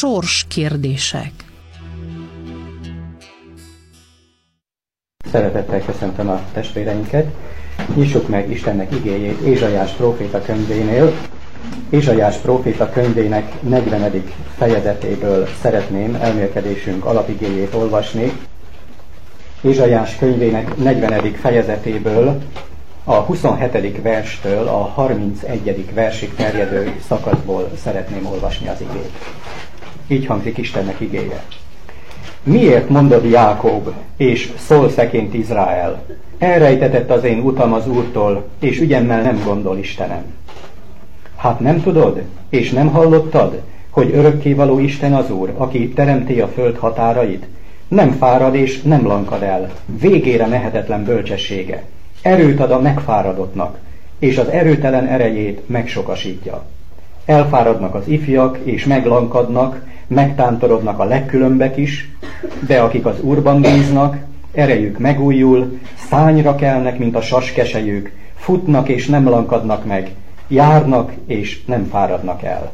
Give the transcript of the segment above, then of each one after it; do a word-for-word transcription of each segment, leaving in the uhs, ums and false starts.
sorskérdések. Szeretettel köszöntöm a testvéreinket. Nyissuk meg Istennek igéjét Ézsaiás próféta könyvénél. Ézsaiás próféta könyvének negyvenedik fejezetéből szeretném elmélkedésünk alapigéjét olvasni. Ézsaiás könyvének negyvenedik fejezetéből a huszonhetedik verstől a harmincegyedik versig terjedő szakaszból szeretném olvasni az igét. Így hangzik Istennek igéje. Miért mondod Jákob, és szól szeként Izrael? Elrejtetett az én utam az Úrtól, és ügyemmel nem gondol Istenem. Hát nem tudod, és nem hallottad, hogy örökkévaló Isten az Úr, aki teremti a föld határait? Nem fárad és nem lankad el, végére mehetetlen bölcsessége. Erőt ad a megfáradottnak, és az erőtelen erejét megsokasítja. Elfáradnak az ifjak, és meglankadnak, megtántorodnak a legkülönbek is, de akik az Úrban bíznak, erejük megújul, szányra kelnek, mint a saskeselyük, futnak és nem lankadnak meg, járnak és nem fáradnak el.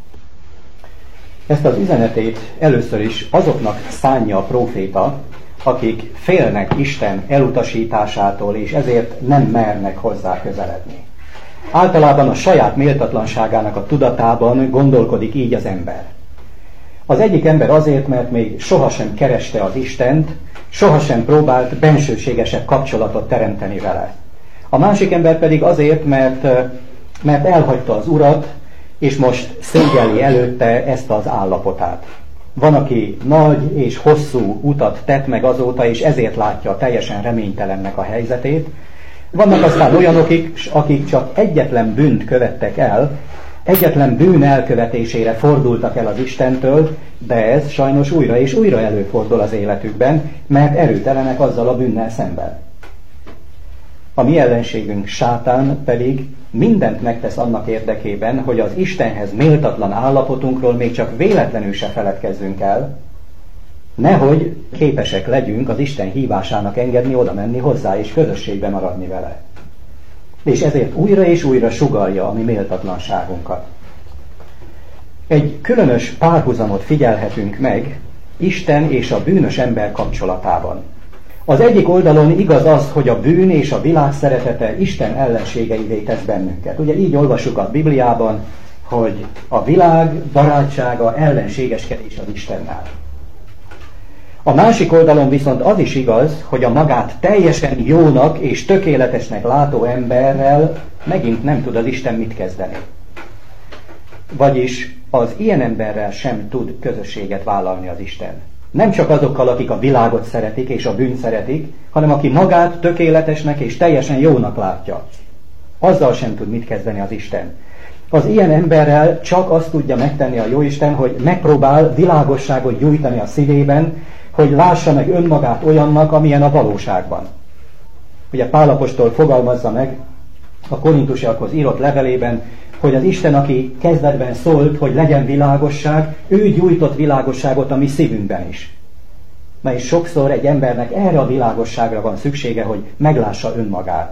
Ezt az üzenetét először is azoknak szánja a próféta, akik félnek Isten elutasításától, és ezért nem mernek hozzá közeledni. Általában a saját méltatlanságának a tudatában gondolkodik így az ember. Az egyik ember azért, mert még sohasem kereste az Istent, sohasem próbált bensőségesebb kapcsolatot teremteni vele. A másik ember pedig azért, mert, mert elhagyta az Urat, és most szégyelli előtte ezt az állapotát. Van, aki nagy és hosszú utat tett meg azóta, és ezért látja teljesen reménytelennek a helyzetét. Vannak aztán olyanok, akik csak egyetlen bűnt követtek el, egyetlen bűn elkövetésére fordultak el az Istentől, de ez sajnos újra és újra előfordul az életükben, mert erőtelenek azzal a bűnnel szemben. A mi ellenségünk Sátán pedig mindent megtesz annak érdekében, hogy az Istenhez méltatlan állapotunkról még csak véletlenül se feledkezzünk el, nehogy képesek legyünk az Isten hívásának engedni, oda menni hozzá és közösségbe maradni vele. És ezért újra és újra sugallja a mi méltatlanságunkat. Egy különös párhuzamot figyelhetünk meg Isten és a bűnös ember kapcsolatában. Az egyik oldalon igaz az, hogy a bűn és a világ szeretete Isten ellenségeivé tesz bennünket. Ugye így olvassuk a Bibliában, hogy a világ barátsága ellenségeskedés az Istennel. A másik oldalon viszont az is igaz, hogy a magát teljesen jónak és tökéletesnek látó emberrel megint nem tud az Isten mit kezdeni. Vagyis az ilyen emberrel sem tud közösséget vállalni az Isten. Nem csak azokkal, akik a világot szeretik és a bűnt szeretik, hanem aki magát tökéletesnek és teljesen jónak látja. Azzal sem tud mit kezdeni az Isten. Az ilyen emberrel csak azt tudja megtenni a Jóisten, hogy megpróbál világosságot gyújtani a szívében, hogy lássa meg önmagát olyannak, amilyen a valóságban. Ugye Pál apostol fogalmazza meg a korintusiakhoz írott levelében, hogy az Isten, aki kezdetben szólt, hogy legyen világosság, ő gyújtott világosságot a mi szívünkben is. Na és sokszor egy embernek erre a világosságra van szüksége, hogy meglássa önmagát.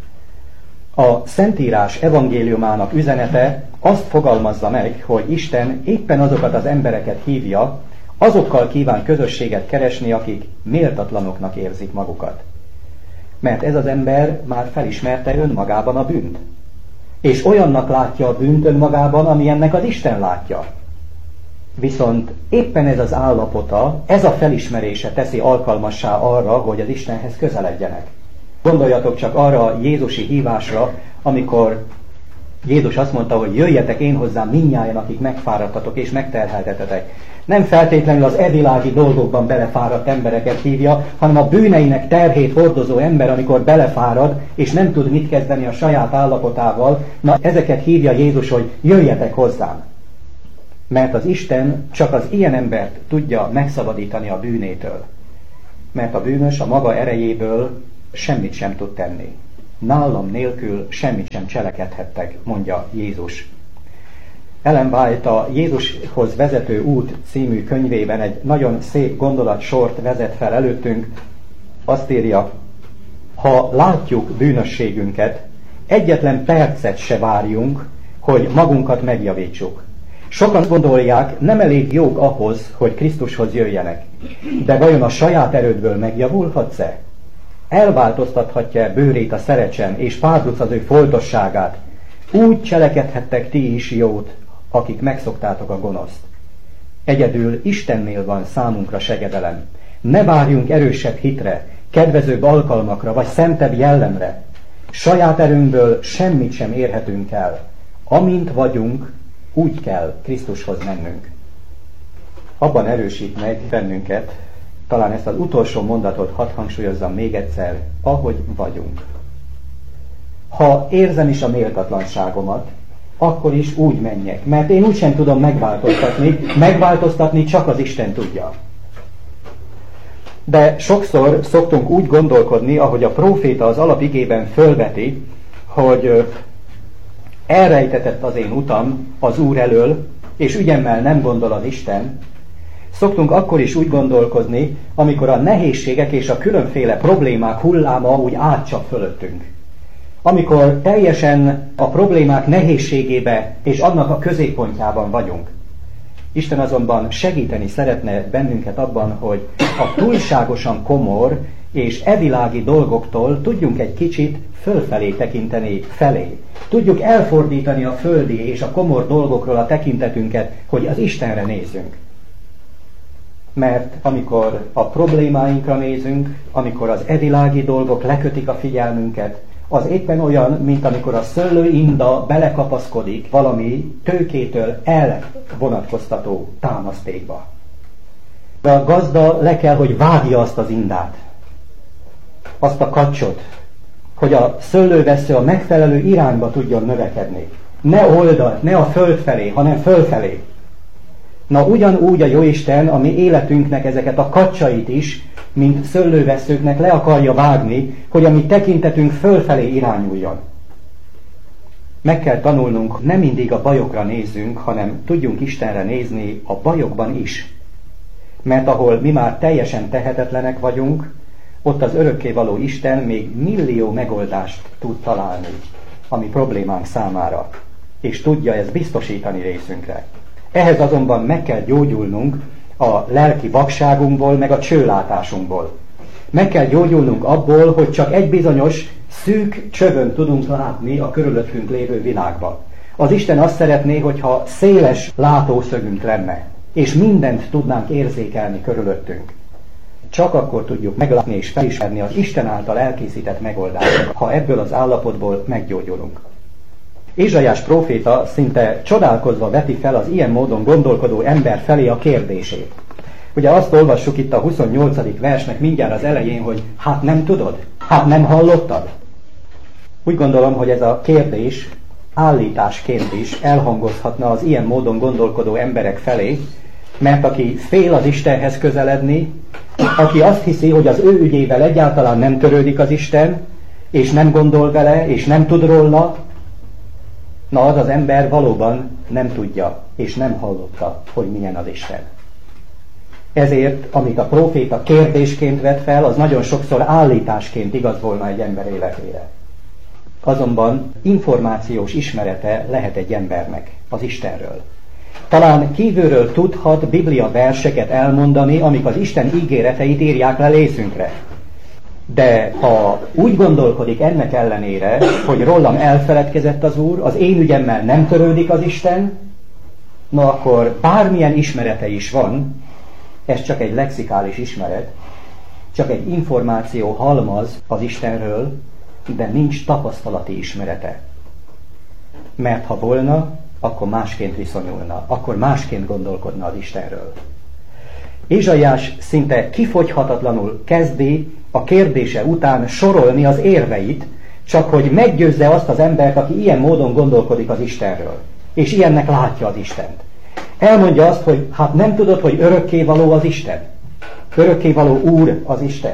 A Szentírás evangéliumának üzenete azt fogalmazza meg, hogy Isten éppen azokat az embereket hívja, azokkal kíván közösséget keresni, akik méltatlanoknak érzik magukat. Mert ez az ember már felismerte önmagában a bűnt. És olyannak látja a bűnt önmagában, amilyennek az Isten látja. Viszont éppen ez az állapota, ez a felismerése teszi alkalmassá arra, hogy az Istenhez közeledjenek. Gondoljatok csak arra a Jézusi hívásra, amikor Jézus azt mondta, hogy jöjjetek én hozzám mindnyájan, akik megfáradtatok és megterheltetetek. Nem feltétlenül az evilági dolgokban belefáradt embereket hívja, hanem a bűneinek terhét hordozó ember, amikor belefárad, és nem tud mit kezdeni a saját állapotával, na ezeket hívja Jézus, hogy jöjjetek hozzám. Mert az Isten csak az ilyen embert tudja megszabadítani a bűnétől. Mert a bűnös a maga erejéből semmit sem tud tenni. Nálam nélkül semmit sem cselekedhettek, mondja Jézus. Ellen White a Jézushoz vezető út című könyvében egy nagyon szép gondolatsort vezet fel előttünk. Azt írja, ha látjuk bűnösségünket, egyetlen percet se várjunk, hogy magunkat megjavítsuk. Sokan gondolják, nem elég jók ahhoz, hogy Krisztushoz jöjjenek. De vajon a saját erődből megjavulhatsz-e? Elváltoztathatja bőrét a szerecsen, és párduc az ő foltosságát? Úgy cselekedhettek ti is jót, akik megszoktátok a gonoszt. Egyedül Istennél van számunkra segedelem. Ne várjunk erősebb hitre, kedvezőbb alkalmakra, vagy szentebb jellemre. Saját erőnkből semmit sem érhetünk el. Amint vagyunk, úgy kell Krisztushoz mennünk. Abban erősít meg bennünket, talán ezt az utolsó mondatot hadd hangsúlyozzam még egyszer, ahogy vagyunk. Ha érzem is a méltatlanságomat, akkor is úgy menjek, mert én úgysem tudom megváltoztatni, megváltoztatni csak az Isten tudja. De sokszor szoktunk úgy gondolkodni, ahogy a próféta az alapigében fölveti, hogy elrejtetett az én utam az Úr elől, és ügyemmel nem gondol az Isten. Szoktunk akkor is úgy gondolkozni, amikor a nehézségek és a különféle problémák hulláma úgy átcsap fölöttünk. Amikor teljesen a problémák nehézségébe és annak a középpontjában vagyunk. Isten azonban segíteni szeretne bennünket abban, hogy a túlságosan komor és evilági dolgoktól tudjunk egy kicsit fölfelé tekinteni felé. Tudjuk elfordítani a földi és a komor dolgokról a tekintetünket, hogy az Istenre nézzünk. Mert amikor a problémáinkra nézünk, amikor az evilági dolgok lekötik a figyelmünket, az éppen olyan, mint amikor a szőlőinda belekapaszkodik valami tőkétől elvonatkoztató támasztékba. De a gazda le kell, hogy vágja azt az indát, azt a kacsot, hogy a szőlővessző a megfelelő irányba tudjon növekedni. Ne oldalt, ne a föld felé, hanem fölfelé. Na ugyanúgy a Jóisten a mi életünknek ezeket a kacsait is, mint szőlővesszőknek le akarja vágni, hogy a mi tekintetünk fölfelé irányuljon. Meg kell tanulnunk, nem mindig a bajokra nézzünk, hanem tudjunk Istenre nézni a bajokban is. Mert ahol mi már teljesen tehetetlenek vagyunk, ott az örökkévaló Isten még millió megoldást tud találni a mi problémánk számára, és tudja ezt biztosítani részünkre. Ehhez azonban meg kell gyógyulnunk a lelki vakságunkból, meg a csőlátásunkból. Meg kell gyógyulnunk abból, hogy csak egy bizonyos szűk csövön tudunk látni a körülöttünk lévő világba. Az Isten azt szeretné, hogyha széles látószögünk lenne, és mindent tudnánk érzékelni körülöttünk. Csak akkor tudjuk meglátni és felismerni az Isten által elkészített megoldásokat, ha ebből az állapotból meggyógyulunk. Ézsaiás próféta szinte csodálkozva veti fel az ilyen módon gondolkodó ember felé a kérdését. Ugye azt olvassuk itt a huszonnyolcadik versnek mindjárt az elején, hogy hát nem tudod? Hát nem hallottad? Úgy gondolom, hogy ez a kérdés állításként is elhangozhatna az ilyen módon gondolkodó emberek felé, mert aki fél az Istenhez közeledni, aki azt hiszi, hogy az ő ügyével egyáltalán nem törődik az Isten, és nem gondol vele, és nem tud róla, na az az ember valóban nem tudja, és nem hallotta, hogy milyen az Isten. Ezért, amit a próféta kérdésként vet fel, az nagyon sokszor állításként igaz volna egy ember életére. Azonban információs ismerete lehet egy embernek az Istenről. Talán kívülről tudhat Biblia verseket elmondani, amik az Isten ígéreteit írják le részünkre. De ha úgy gondolkodik ennek ellenére, hogy rólam elfeledkezett az Úr, az én ügyemmel nem törődik az Isten, na akkor bármilyen ismerete is van, ez csak egy lexikális ismeret, csak egy információ halmaz az Istenről, de nincs tapasztalati ismerete. Mert ha volna, akkor másként viszonyulna, akkor másként gondolkodna az Istenről. Ézsaiás szinte kifogyhatatlanul kezdi a kérdése után sorolni az érveit, csak hogy meggyőzze azt az embert, aki ilyen módon gondolkodik az Istenről, és ilyennek látja az Istent. Elmondja azt, hogy hát nem tudod, hogy örökkévaló az Isten. Örökkévaló Úr az Isten.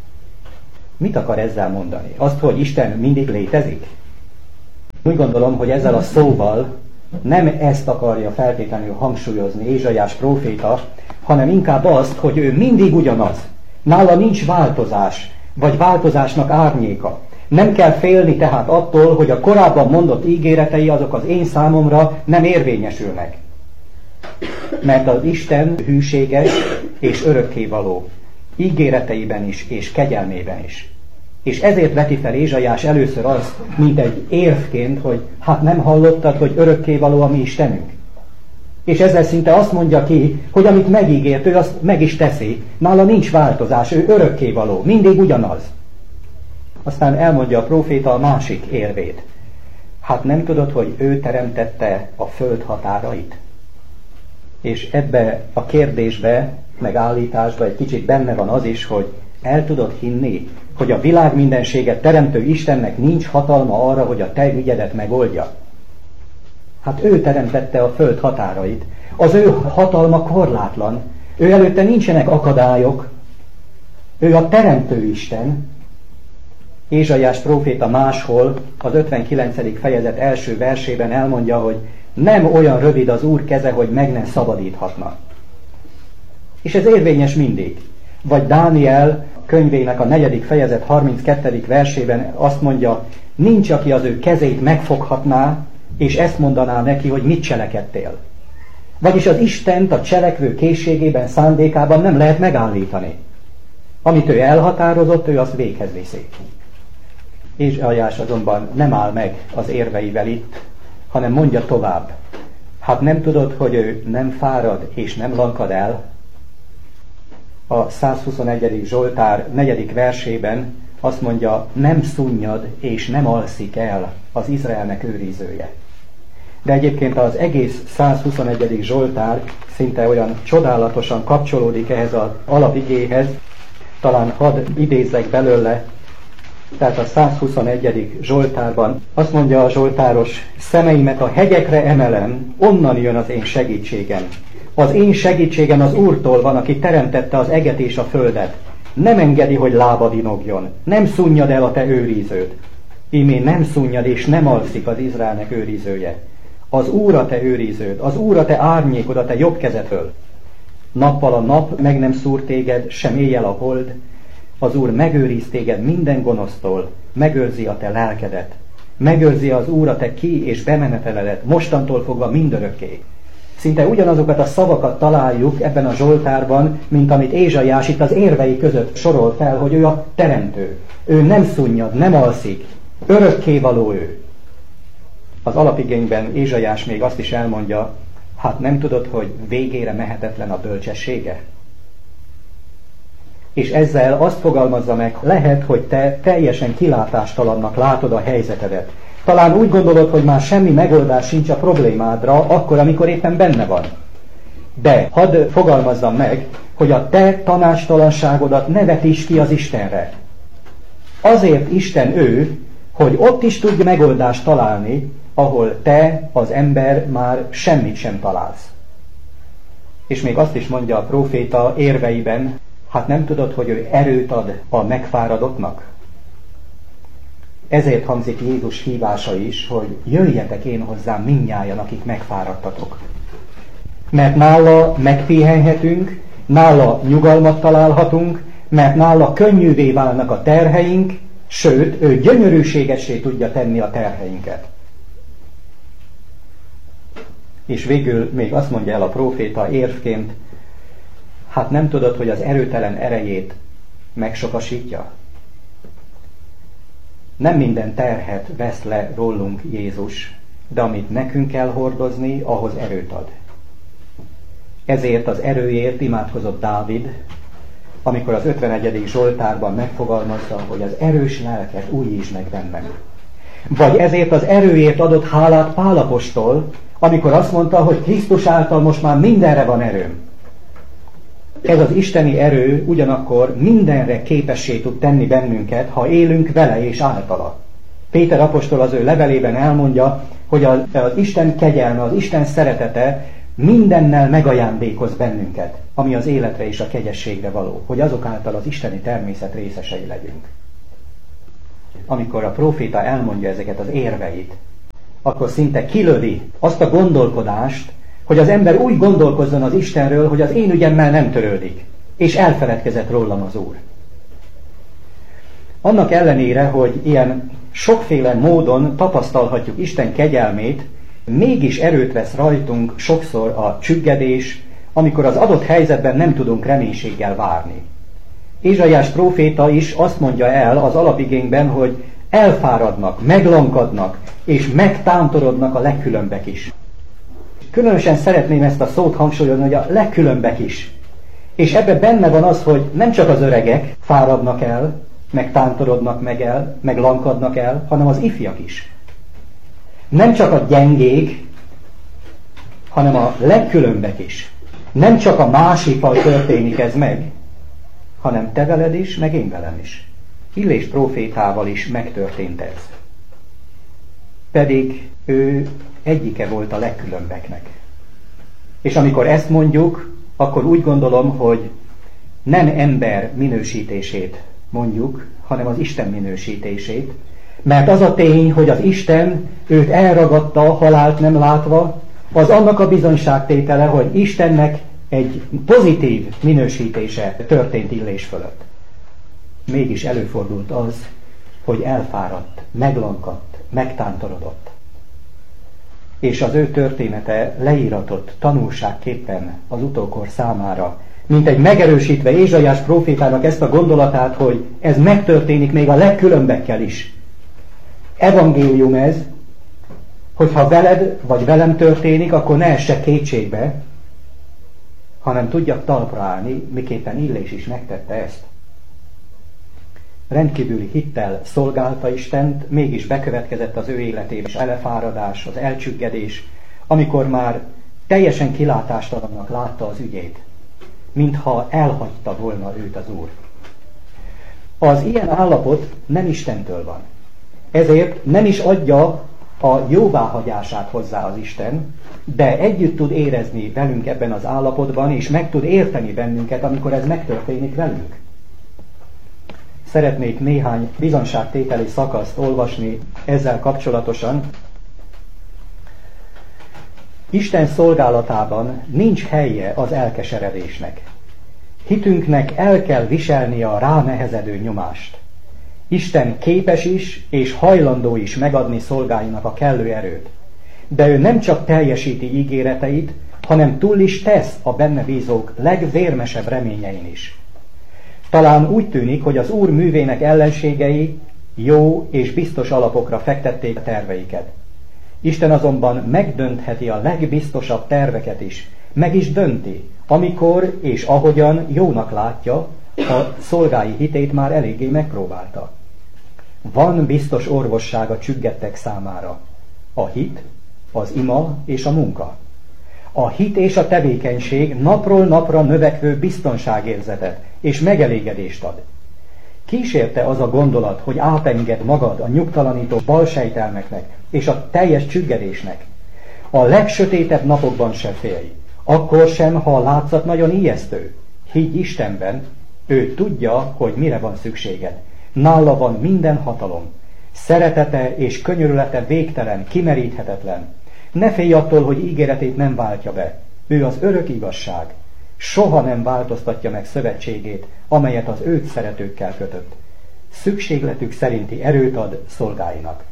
Mit akar ezzel mondani? Azt, hogy Isten mindig létezik? Úgy gondolom, hogy ezzel a szóval nem ezt akarja feltétlenül hangsúlyozni Ézsaiás próféta, hanem inkább azt, hogy ő mindig ugyanaz. Nála nincs változás, vagy változásnak árnyéka. Nem kell félni tehát attól, hogy a korábban mondott ígéretei azok az én számomra nem érvényesülnek. Mert az Isten hűséges és örökkévaló, ígéreteiben is és kegyelmében is. És ezért veti fel Ézsaiás először azt, mint egy érvként, hogy hát nem hallottad, hogy örökkévaló a mi Istenünk? És ezzel szinte azt mondja ki, hogy amit megígért, ő azt meg is teszi. Nála nincs változás, ő örökkévaló, mindig ugyanaz. Aztán elmondja a próféta a másik érvét. Hát nem tudod, hogy ő teremtette a föld határait? És ebbe a kérdésbe, meg állításba egy kicsit benne van az is, hogy el tudod hinni, hogy a világ mindenséget teremtő Istennek nincs hatalma arra, hogy a te ügyedet megoldja. Hát ő teremtette a föld határait. Az ő hatalma korlátlan. Ő előtte nincsenek akadályok. Ő a teremtő Isten. Ézsaiás próféta máshol az ötvenkilencedik fejezet első versében elmondja, hogy nem olyan rövid az Úr keze, hogy meg ne szabadíthatna. És ez érvényes mindig. Vagy Dániel könyvének a negyedik fejezet harminckettedik versében azt mondja, nincs, aki az ő kezét megfoghatná, és ezt mondaná neki, hogy mit cselekedtél. Vagyis az Istent a cselekvő készségében, szándékában nem lehet megállítani. Amit ő elhatározott, ő azt véghez viszi. Ézsaiás azonban nem áll meg az érveivel itt, hanem mondja tovább. Hát nem tudod, hogy ő nem fárad és nem lankad el? A százhuszonegyedik Zsoltár negyedik versében azt mondja, nem szunnyad és nem alszik el az Izraelnek őrizője. De egyébként az egész százhuszonegyedik Zsoltár szinte olyan csodálatosan kapcsolódik ehhez az alapigéhez, talán hadd idézzek belőle. Tehát a százhuszonegyedik Zsoltárban azt mondja a zsoltáros, szemeimet a hegyekre emelem, onnan jön az én segítségem. Az én segítségem az Úrtól van, aki teremtette az eget és a földet. Nem engedi, hogy lábad inogjon, nem szunnyad el a te őriződ. Ímé nem szunnyad és nem alszik az Izraelnek őrizője. Az Úr a te őriződ, az Úr a te árnyékod a te jobb kezedről. Nappal a nap meg nem szúr téged, sem éjjel a hold. Az Úr megőriz téged minden gonosztól, megőrzi a te lelkedet. Megőrzi az Úr a te ki- és bemeneteledet, mostantól fogva mindörökké. Szinte ugyanazokat a szavakat találjuk ebben a Zsoltárban, mint amit Ézsaiás itt az érvei között sorol fel, hogy ő a teremtő. Ő nem szunnyad, nem alszik, örökkévaló ő. Az alapigényben Ézsaiás még azt is elmondja, hát nem tudod, hogy végére mehetetlen a bölcsessége? És ezzel azt fogalmazza meg, lehet, hogy te teljesen kilátástalannak látod a helyzetedet. Talán úgy gondolod, hogy már semmi megoldás sincs a problémádra, akkor, amikor éppen benne van. De hadd fogalmazzam meg, hogy a te tanácstalanságodat ne vetíts ki az Istenre. Azért Isten ő, hogy ott is tudja megoldást találni, ahol te, az ember már semmit sem találsz. És még azt is mondja a próféta érveiben, hát nem tudod, hogy ő erőt ad a megfáradottnak? Ezért hangzik Jézus hívása is, hogy jöjjetek én hozzám mindnyájan, akik megfáradtatok. Mert nála megpihenhetünk, nála nyugalmat találhatunk, mert nála könnyűvé válnak a terheink, sőt, ő gyönyörűségessé tudja tenni a terheinket. És végül még azt mondja el a próféta érvként, hát nem tudod, hogy az erőtelen erejét megsokasítja? Nem minden terhet vesz le rólunk Jézus, de amit nekünk kell hordozni, ahhoz erőt ad. Ezért az erőért imádkozott Dávid, amikor az ötvenegyedik Zsoltárban megfogalmazza, hogy az erős lelket újítsd meg bennem. Vagy ezért az erőért adott hálát Pál apostol, amikor azt mondta, hogy Krisztus által most már mindenre van erőm. Ez az isteni erő ugyanakkor mindenre képessé tud tenni bennünket, ha élünk vele és általa. Péter apostol az ő levelében elmondja, hogy az, az Isten kegyelme, az Isten szeretete mindennel megajándékoz bennünket, ami az életre és a kegyességre való, hogy azok által az isteni természet részesei legyünk. Amikor a próféta elmondja ezeket az érveit, akkor szinte kilövi azt a gondolkodást, hogy az ember úgy gondolkozzon az Istenről, hogy az én ügyemmel nem törődik, és elfeledkezett rólam az Úr. Annak ellenére, hogy ilyen sokféle módon tapasztalhatjuk Isten kegyelmét, Mégis erőt vesz rajtunk sokszor a csüggedés, amikor az adott helyzetben nem tudunk reménységgel várni. Ézsaiás próféta is azt mondja el az alapigényben, hogy elfáradnak, meglankadnak, és megtántorodnak a legkülönbek is. Különösen szeretném ezt a szót hangsúlyozni, hogy a legkülönbek is. És ebben benne van az, hogy nem csak az öregek fáradnak el, meg tántorodnak meg el, meg lankadnak el, hanem az ifjak is. Nem csak a gyengék, hanem a legkülönbek is. Nem csak a másikkal történik ez meg, hanem te veled is, meg én velem is. Illés prófétával is megtörtént ez. Pedig ő egyike volt a legkülönbeknek. És amikor ezt mondjuk, akkor úgy gondolom, hogy nem ember minősítését mondjuk, hanem az Isten minősítését, mert az a tény, hogy az Isten őt elragadta, halált nem látva, az annak a bizonyságtétele, hogy Istennek egy pozitív minősítése történt Illés fölött. Mégis előfordult az, hogy elfáradt, meglankadt, megtántorodott. És az ő története leíratott tanulságképpen az utókor számára, mint egy megerősítve Ézsaiás prófétának ezt a gondolatát, hogy ez megtörténik még a legkülönbekkel is. Evangélium ez, hogyha veled vagy velem történik, akkor ne essek kétségbe, hanem tudjak talpra állni, miképpen Illés is megtette ezt. Rendkívüli hittel szolgálta Istent, mégis bekövetkezett az ő életében az elefáradás, az elcsüggedés, amikor már teljesen kilátástalannak látta az ügyét, mintha elhagyta volna őt az Úr. Az ilyen állapot nem Istentől van. Ezért nem is adja a jóváhagyását hozzá az Isten, de együtt tud érezni velünk ebben az állapotban, és meg tud érteni bennünket, amikor ez megtörténik velünk. Szeretnék néhány bizonságtételi szakaszt olvasni ezzel kapcsolatosan. Isten szolgálatában nincs helye az elkeseredésnek. Hitünknek el kell viselnie a ránehezedő nyomást. Isten képes is és hajlandó is megadni szolgáinak a kellő erőt. De ő nem csak teljesíti ígéreteit, hanem túl is tesz a benne bízók legvérmesebb reményein is. Talán úgy tűnik, hogy az Úr művének ellenségei jó és biztos alapokra fektették a terveiket. Isten azonban megdöntheti a legbiztosabb terveket is, meg is dönti, amikor és ahogyan jónak látja, a szolgái hitét már eléggé megpróbálta. Van biztos orvosság a csüggedtek számára. A hit, az ima és a munka. A hit és a tevékenység napról napra növekvő biztonságérzetet és megelégedést ad. Kísérte az a gondolat, hogy átenged magad a nyugtalanító balsejtelmeknek és a teljes csüggedésnek. A legsötétebb napokban se félj, akkor sem, ha a látszat nagyon ijesztő. Higgy Istenben, ő tudja, hogy mire van szükséged. Nála van minden hatalom. Szeretete és könyörülete végtelen, kimeríthetetlen. Ne félj attól, hogy ígéretét nem váltja be. Ő az örök igazság. Soha nem változtatja meg szövetségét, amelyet az őt szeretőkkel kötött. Szükségletük szerinti erőt ad szolgáinak.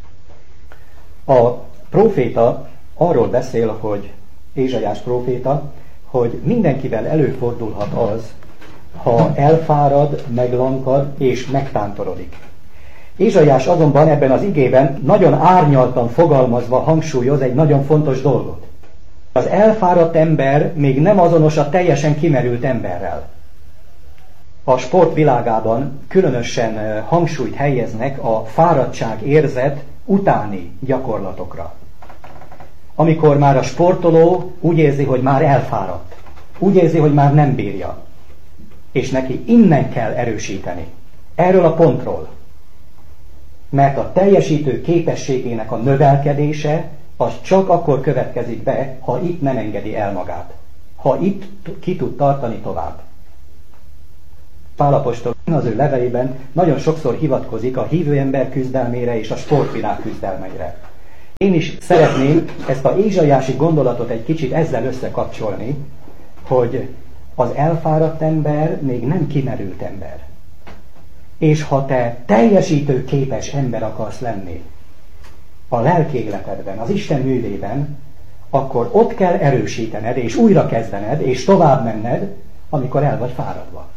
A próféta arról beszél, hogy Ézsaiás próféta, hogy mindenkivel előfordulhat az, ha elfárad, meglankad és megtántorodik. Ézsaiás azonban ebben az igében nagyon árnyaltan fogalmazva hangsúlyoz egy nagyon fontos dolgot. Az elfáradt ember még nem azonos a teljesen kimerült emberrel. A sport világában különösen hangsúlyt helyeznek a fáradtság érzet utáni gyakorlatokra. Amikor már a sportoló úgy érzi, hogy már elfáradt, úgy érzi, hogy már nem bírja, és neki innen kell erősíteni, erről a pontról. Mert a teljesítő képességének a növelkedése az csak akkor következik be, ha itt nem engedi el magát. Ha itt ki tud tartani tovább. Pál apostol az ő levelében nagyon sokszor hivatkozik a hívő ember küzdelmére és a sportvilág küzdelmeire. Én is szeretném ezt a ézsaiási gondolatot egy kicsit ezzel összekapcsolni, hogy az elfáradt ember még nem kimerült ember. És ha te teljesítő képes ember akarsz lenni, a lelki életedben, az Isten művében, akkor ott kell erősítened, és újra kezdened, és tovább menned, amikor el vagy fáradva.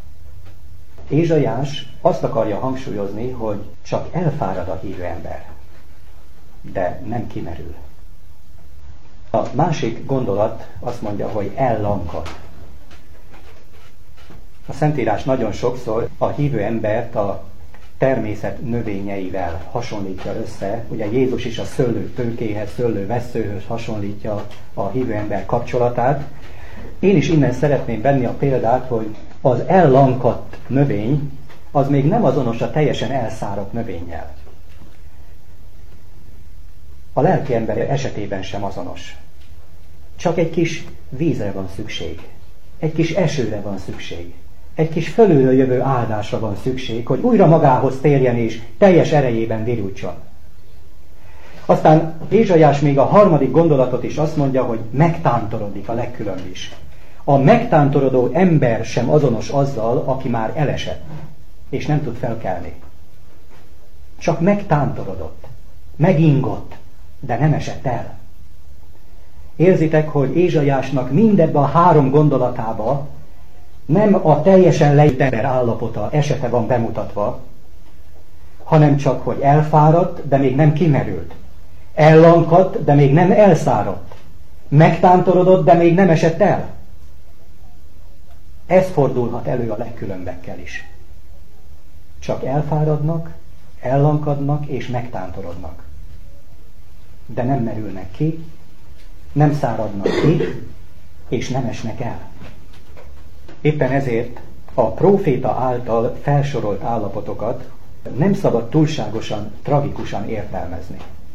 Ézsaiás azt akarja hangsúlyozni, hogy csak elfárad a hívő ember, de nem kimerül. A másik gondolat azt mondja, hogy ellankad. A Szentírás nagyon sokszor a hívő embert a természet növényeivel hasonlítja össze. Ugye Jézus is a szőlő tőkéhez, szőlő vesszőhöz hasonlítja a hívő ember kapcsolatát. Én is innen szeretném venni a példát, hogy az ellankadt növény az még nem azonos a teljesen elszáradt növényjel. A lelki ember esetében sem azonos. Csak egy kis vízre van szükség. Egy kis esőre van szükség. Egy kis fölülről jövő áldásra van szükség, hogy újra magához térjen és teljes erejében virultson. Aztán Ézsaiás még a harmadik gondolatot is azt mondja, hogy megtántorodik a legkülönb is. A megtántorodó ember sem azonos azzal, aki már elesett, és nem tud felkelni. Csak megtántorodott, megingott, de nem esett el. Érzitek, hogy Ézsaiásnak mindebben a három gondolatába nem a teljesen leírt ember állapota, esete van bemutatva, hanem csak, hogy elfáradt, de még nem kimerült. Ellankadt, de még nem elszáradt. Megtántorodott, de még nem esett el. Ez fordulhat elő a legkülönbekkel is. Csak elfáradnak, ellankadnak és megtántorodnak. De nem merülnek ki, nem száradnak ki, és nem esnek el. Éppen ezért a próféta által felsorolt állapotokat nem szabad túlságosan, tragikusan értelmezni.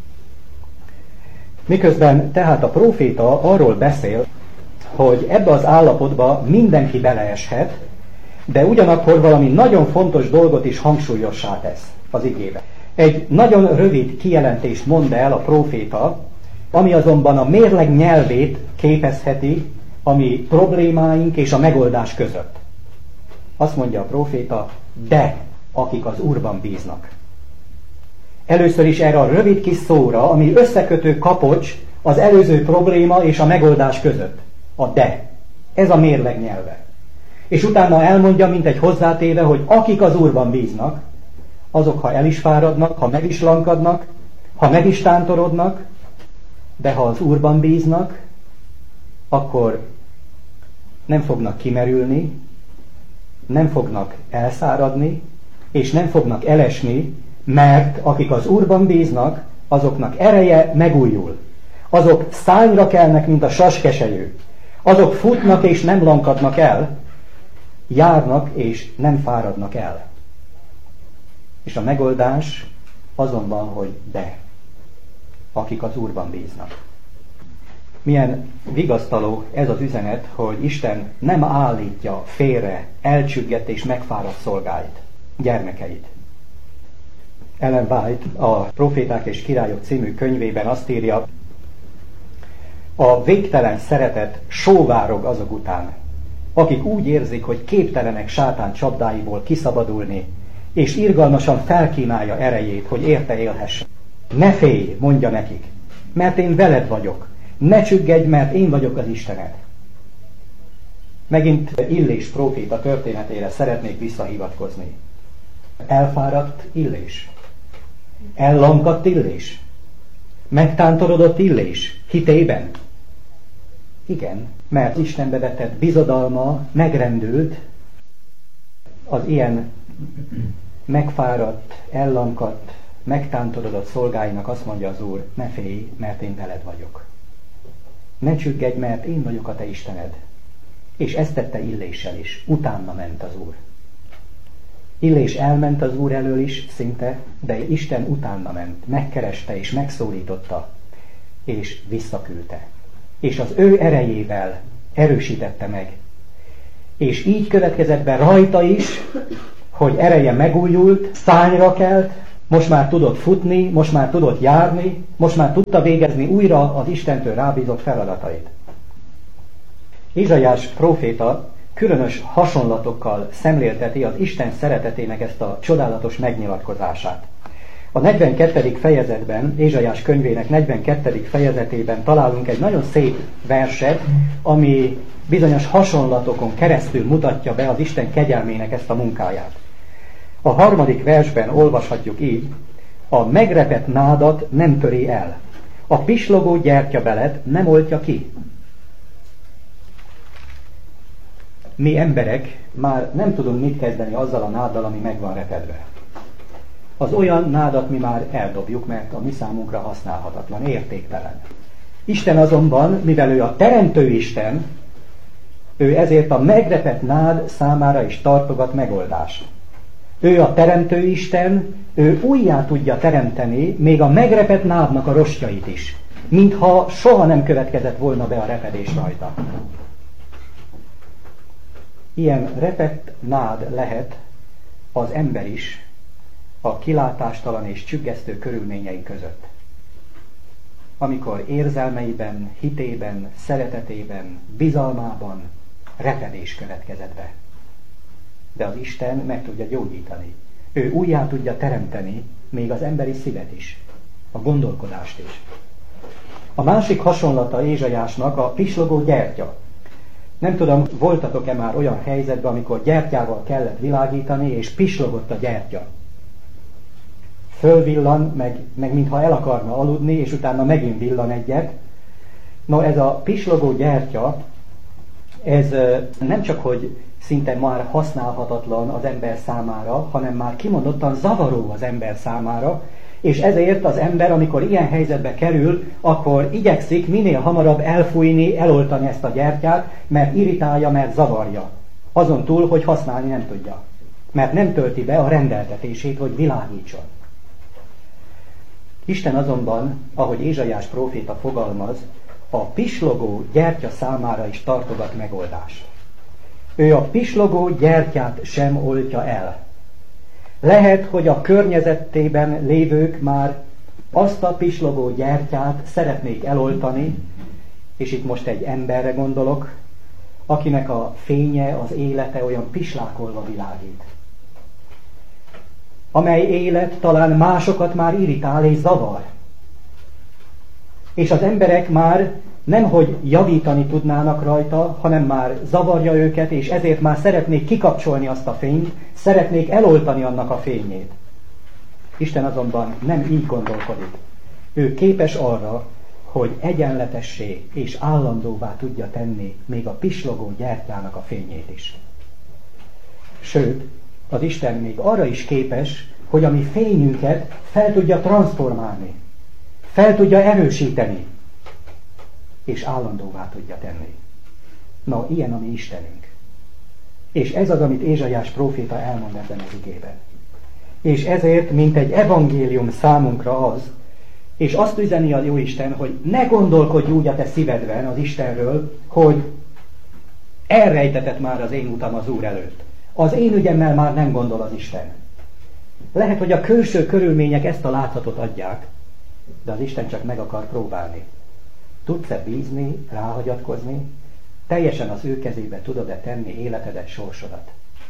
Miközben tehát a próféta arról beszél, hogy ebbe az állapotba mindenki beleeshet, de ugyanakkor valami nagyon fontos dolgot is hangsúlyossá tesz az igébe. Egy nagyon rövid kijelentést mond el a próféta, ami azonban a mérleg nyelvét képezheti a mi problémáink és a megoldás között. Azt mondja a próféta, de akik az Úrban bíznak. Először is erre a rövid kis szóra, ami összekötő kapocs az előző probléma és a megoldás között. A de. Ez a mérleg nyelve. És utána elmondja, mint egy hozzátéve, hogy akik az Úrban bíznak, azok, ha el is fáradnak, ha meg is lankadnak, ha meg is tántorodnak, de ha az Úrban bíznak, akkor nem fognak kimerülni, nem fognak elszáradni, és nem fognak elesni, mert akik az Úrban bíznak, azoknak ereje megújul. Azok szányra kelnek, mint a saskeselyű. Azok futnak és nem lankadnak el, járnak és nem fáradnak el. És a megoldás azon van, hogy de, akik az Úrban bíznak. Milyen vigasztaló ez az üzenet, hogy Isten nem állítja félre, elcsüggett és megfáradt szolgáit, gyermekeit. Ellen White a Proféták és Királyok című könyvében azt írja, a végtelen szeretet sóvárog azok után, akik úgy érzik, hogy képtelenek sátán csapdáiból kiszabadulni, és irgalmasan felkínálja erejét, hogy érte élhessen. Ne félj, mondja nekik, mert én veled vagyok. Ne csüggedj, mert én vagyok az Istened. Megint Illés próféta történetére szeretnék visszahivatkozni. Elfáradt Illés. Ellankadt Illés. Megtántorodott Illés. Hitében. Igen, mert Istenbe vetett bizodalma megrendült, az ilyen megfáradt, ellankadt, megtántorodott szolgáinak azt mondja az Úr, ne félj, mert én veled vagyok. Ne csüggedj, mert én vagyok a te Istened. És ezt tette Illéssel is. Utána ment az Úr. Illés elment az Úr elől is szinte, de Isten utána ment, megkereste és megszólította, és visszaküldte. És az ő erejével erősítette meg. És így következett be rajta is, hogy ereje megújult, szányra kelt, most már tudott futni, most már tudott járni, most már tudta végezni újra az Istentől rábízott feladatait. Ézsaiás próféta különös hasonlatokkal szemlélteti az Isten szeretetének ezt a csodálatos megnyilatkozását. A negyvenkettedik fejezetben, Ézsaiás könyvének negyvenkettedik fejezetében találunk egy nagyon szép verset, ami bizonyos hasonlatokon keresztül mutatja be az Isten kegyelmének ezt a munkáját. A harmadik versben olvashatjuk így: a megrepett nádat nem töri el, a pislogó gyertyabelet nem oltja ki. Mi emberek már nem tudunk mit kezdeni azzal a náddal, ami meg van repedve. Az olyan nádat mi már eldobjuk, mert a mi számunkra használhatatlan, értéktelen. Isten azonban, mivel ő a teremtő Isten, ő ezért a megrepett nád számára is tartogat megoldást. Ő a teremtő Isten, ő újjá tudja teremteni még a megrepett nádnak a rostjait is, mintha soha nem következett volna be a repedés rajta. Ilyen repett nád lehet az ember is a kilátástalan és csüggesztő körülményei között. Amikor érzelmeiben, hitében, szeretetében, bizalmában repedés következett be. De az Isten meg tudja gyógyítani. Ő újjá tudja teremteni még az emberi szívet is, a gondolkodást is. A másik hasonlata Ézsaiásnak a pislogó gyertya. Nem tudom, voltatok-e már olyan helyzetben, amikor gyertyával kellett világítani, és pislogott a gyertya. Fölvillan, meg, meg mintha el akarna aludni, és utána megint villan egyet. No, ez a pislogó gyertya, ez nem csak, hogy szinte már használhatatlan az ember számára, hanem már kimondottan zavaró az ember számára, és ezért az ember, amikor ilyen helyzetbe kerül, akkor igyekszik minél hamarabb elfújni, eloltani ezt a gyertyát, mert irritálja, mert zavarja. Azon túl, hogy használni nem tudja. Mert nem tölti be a rendeltetését, hogy világítson. Isten azonban, ahogy Ézsaiás próféta fogalmaz, a pislogó gyertya számára is tartogat megoldást. Ő a pislogó gyertyát sem oltja el. Lehet, hogy a környezetében lévők már azt a pislogó gyertyát szeretnék eloltani, és itt most egy emberre gondolok, akinek a fénye, az élete olyan pislákolva világít. Amely élet talán másokat már irritál és zavar. És az emberek már nemhogy javítani tudnának rajta, hanem már zavarja őket, és ezért már szeretnék kikapcsolni azt a fényt, szeretnék eloltani annak a fényét. Isten azonban nem így gondolkodik. Ő képes arra, hogy egyenletessé és állandóvá tudja tenni még a pislogó gyertyának a fényét is. Sőt, az Isten még arra is képes, hogy a mi fényünket fel tudja transformálni, fel tudja erősíteni, és állandóvá tudja tenni. Na, ilyen a mi Istenünk. És ez az, amit Ézsaiás próféta elmond ebben az igében. És ezért, mint egy evangélium számunkra az, és azt üzeni a Jóisten, hogy ne gondolkodj úgy a te szívedben az Istenről, hogy elrejtetett már az én utam az Úr előtt. Az én ügyemmel már nem gondol az Isten. Lehet, hogy a külső körülmények ezt a látszatot adják, de az Isten csak meg akar próbálni. Tudsz-e bízni, ráhagyatkozni, teljesen az ő kezébe tudod-e tenni életedet, sorsodat?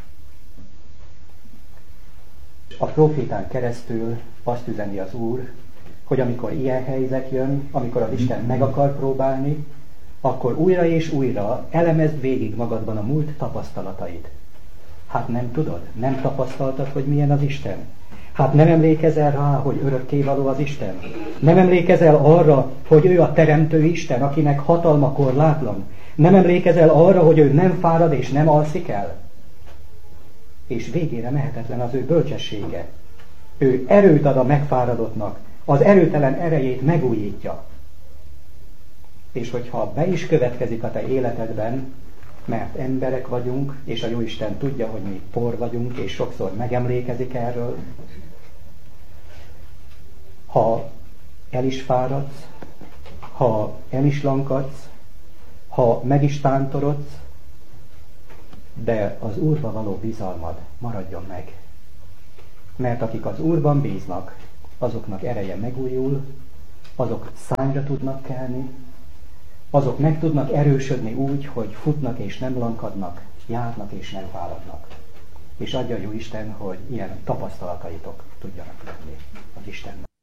A prófétán keresztül azt üzeni az Úr, hogy amikor ilyen helyzet jön, amikor az Isten meg akar próbálni, akkor újra és újra elemezd végig magadban a múlt tapasztalatait. Hát nem tudod, nem tapasztaltad, hogy milyen az Isten? Hát nem emlékezel rá, hogy örökkévaló az Isten? Nem emlékezel arra, hogy ő a teremtő Isten, akinek hatalma korlátlan? Nem emlékezel arra, hogy ő nem fárad és nem alszik el? És végére mehetetlen az ő bölcsessége. Ő erőt ad a megfáradottnak, az erőtelen erejét megújítja. És hogyha be is következik a te életedben, mert emberek vagyunk, és a Jóisten tudja, hogy mi por vagyunk, és sokszor megemlékezik erről, ha el is fáradsz, ha el is lankadsz, ha meg is tántorodsz, de az Úrba való bizalmad maradjon meg. Mert akik az Úrban bíznak, azoknak ereje megújul, azok szányra tudnak kelni, azok meg tudnak erősödni úgy, hogy futnak és nem lankadnak, járnak és nem fáradnak. és adja jó Isten, hogy ilyen tapasztalataitok tudjanak lenni az Istennek.